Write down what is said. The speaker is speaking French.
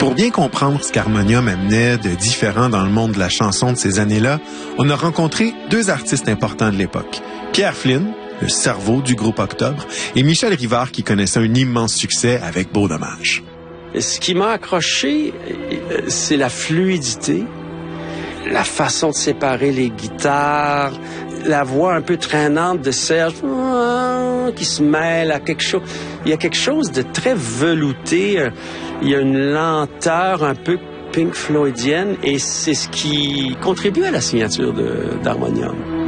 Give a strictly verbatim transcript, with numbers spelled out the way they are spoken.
Pour bien comprendre ce qu'Harmonium amenait de différent dans le monde de la chanson de ces années-là, on a rencontré deux artistes importants de l'époque. Pierre Flynn, le cerveau du groupe Octobre, et Michel Rivard qui connaissait un immense succès avec Beau Dommage. Ce qui m'a accroché, c'est la fluidité, la façon de séparer les guitares, la voix un peu traînante de Serge qui se mêle à quelque chose. Il y a quelque chose de très velouté, il y a une lenteur un peu Pink Floydienne et c'est ce qui contribue à la signature de, d'Harmonium.